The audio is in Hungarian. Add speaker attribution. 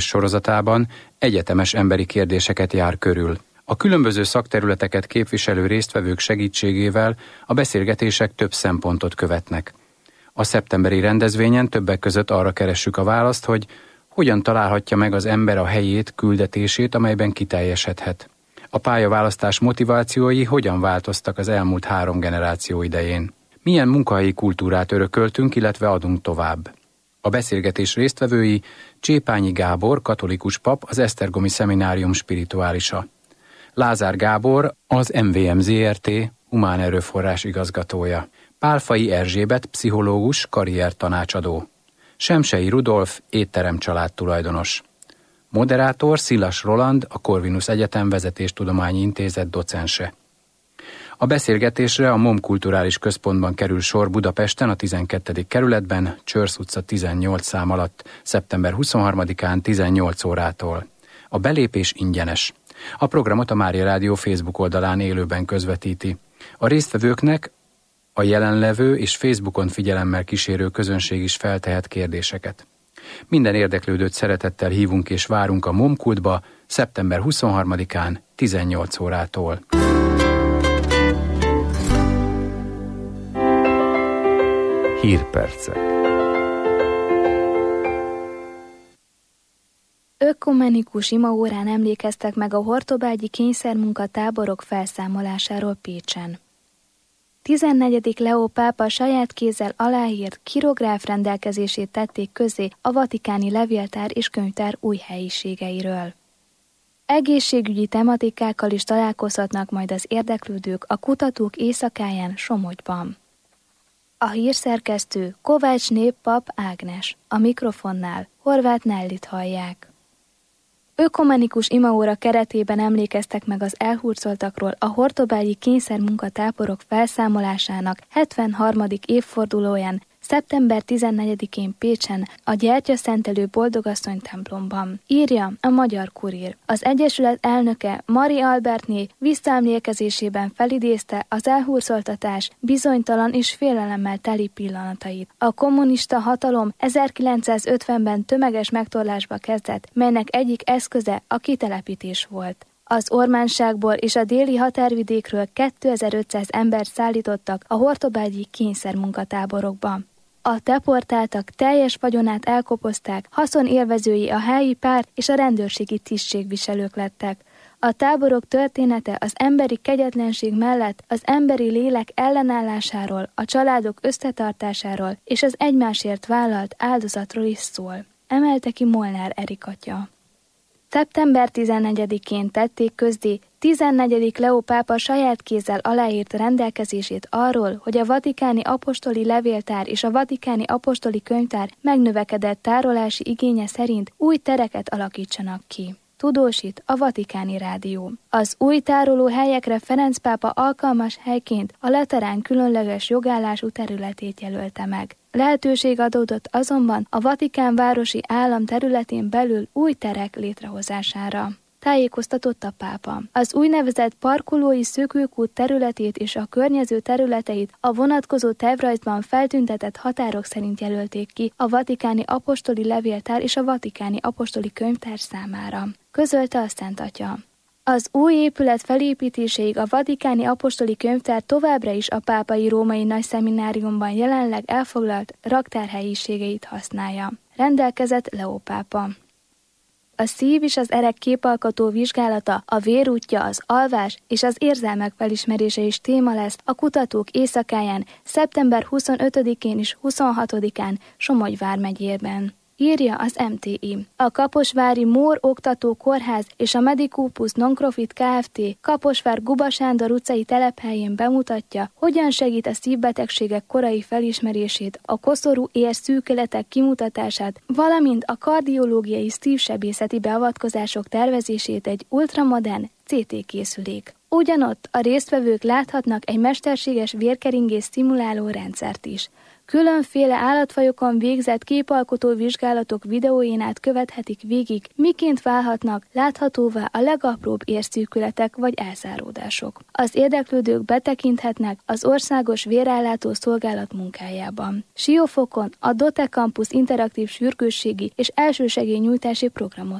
Speaker 1: sorozatában egyetemes emberi kérdéseket jár körül. A különböző szakterületeket képviselő résztvevők segítségével a beszélgetések több szempontot követnek. A szeptemberi rendezvényen többek között arra keressük a választ, hogy hogyan találhatja meg az ember a helyét, küldetését, amelyben kiteljesedhet. A pályaválasztás motivációi hogyan változtak az elmúlt 3 generáció idején. Milyen munkahelyi kultúrát örököltünk, illetve adunk tovább. A beszélgetés résztvevői Csépányi Gábor, katolikus pap, az Esztergomi Szeminárium spirituálisa. Lázár Gábor, az MVM Zrt. Humán erőforrás igazgatója. Pálfai Erzsébet, pszichológus, karriertanácsadó. Semsei Rudolf, étterem családtulajdonos. Moderátor Szilas Roland, a Corvinus Egyetem Vezetéstudományi Intézet docense. A beszélgetésre a MOM Kulturális Központban kerül sor Budapesten, a 12. kerületben, Csörsz utca 18 szám alatt, szeptember 23-án 18 órától. A belépés ingyenes. A programot a Mária Rádió Facebook oldalán élőben közvetíti. A résztvevőknek a jelenlevő és Facebookon figyelemmel kísérő közönség is feltehet kérdéseket. Minden érdeklődőt szeretettel hívunk és várunk a MOM Kultba szeptember 23-án 18 órától.
Speaker 2: Hírpercek.
Speaker 3: Ökumenikus imaórán emlékeztek meg a hortobágyi kényszermunkatáborok felszámolásáról Pécsen. 14. Leó pápa saját kézzel aláírt kirográf rendelkezését tették közzé a vatikáni levéltár és könyvtár új helyiségeiről. Egészségügyi tematikákkal is találkozhatnak majd az érdeklődők a Kutatók Éjszakáján Somogyban. A hírszerkesztő Kovács Néppap Ágnes, a mikrofonnál Horváth Nellit hallják. Ökumenikus imaóra keretében emlékeztek meg az elhurcoltakról a hortobágyi kényszermunkatáborok felszámolásának 73. évfordulóján szeptember 14-én Pécsen, a Gyertyaszentelő Boldogasszony templomban. Írja a Magyar Kurír. Az Egyesület elnöke Mari Albertné visszaemlékezésében felidézte az elhurcoltatás bizonytalan és félelemmel teli pillanatait. A kommunista hatalom 1950-ben tömeges megtorlásba kezdett, melynek egyik eszköze a kitelepítés volt. Az Ormánságból és a déli határvidékről 2500 embert szállítottak a hortobágyi kényszermunkatáborokba. A deportáltak teljes vagyonát elkobozták, haszonélvezői a helyi párt és a rendőrségi tisztségviselők lettek. A táborok története az emberi kegyetlenség mellett az emberi lélek ellenállásáról, a családok összetartásáról és az egymásért vállalt áldozatról is szól, emelte ki Molnár Erik atya. Szeptember 14-én tették közzé 14. Leó pápa saját kézzel aláírt rendelkezését arról, hogy a vatikáni apostoli levéltár és a vatikáni apostoli könyvtár megnövekedett tárolási igénye szerint új tereket alakítsanak ki. Tudósít a Vatikáni Rádió. Az új tároló helyekre Ferenc pápa alkalmas helyként a Laterán különleges jogállású területét jelölte meg. Lehetőség adódott azonban a Vatikán városi állam területén belül új terek létrehozására. Tájékoztatott a pápa. Az úgynevezett parkolói szökőkút területét és a környező területeit a vonatkozó tervrajzban feltüntetett határok szerint jelölték ki a vatikáni apostoli levéltár és a vatikáni apostoli könyvtár számára, közölte a Szent Atya. Az új épület felépítéséig a vatikáni apostoli könyvtár továbbra is a pápai római nagyszemináriumban jelenleg elfoglalt raktárhelyiségeit használja, rendelkezett Leó pápa. A szív és az erek képalkotó vizsgálata, a vérútja, az alvás és az érzelmek felismerése is téma lesz a Kutatók Éjszakáján szeptember 25-én és 26-án Somogy vármegyében. Írja az MTI. A Kaposvári Mór Oktató Kórház és a Medicopus Nonprofit Kft. Kaposvár Guba Sándor utcai telephelyén bemutatja, hogyan segít a szívbetegségek korai felismerését, a koszorú érszűkületek kimutatását, valamint a kardiológiai szívsebészeti beavatkozások tervezését egy ultramodern CT készülék. Ugyanott a résztvevők láthatnak egy mesterséges vérkeringés szimuláló rendszert is. Különféle állatfajokon végzett képalkotó vizsgálatok videóin át követhetik végig, miként válhatnak láthatóvá a legapróbb érszűkületek vagy elszáródások. Az érdeklődők betekinthetnek az Országos Vérellátó Szolgálat munkájában. Siófokon a Dote Campus interaktív sürgősségi és elsősegélynyújtási programot